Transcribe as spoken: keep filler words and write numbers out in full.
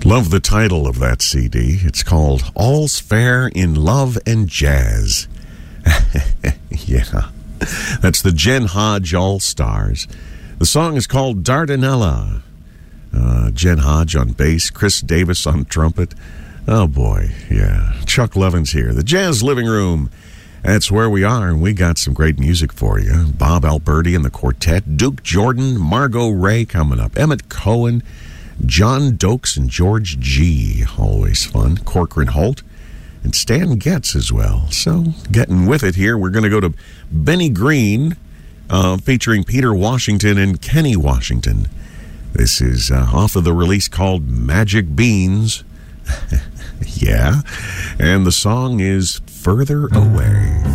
Love the title of that C D. It's called All's Fair in Love and Jazz. Yeah. That's the Jen Hodge All-Stars. The song is called Dardanella. Uh, Jen Hodge on bass, Chris Davis on trumpet. Oh, boy, yeah. Chuck Lovins here. The Jazz Living Room. That's where we are, and we got some great music for you. Bob Alberti and the Quartet, Duke Jordan, Margot Ray coming up, Emmett Cohen, John Dokes and George G. Always fun. Corcoran Holt and Stan Getz as well. So, getting with it here, we're going to go to Benny Green, uh, featuring Peter Washington and Kenny Washington. This is uh, off of the release called Magic Beans. Yeah. And the song is Further Away.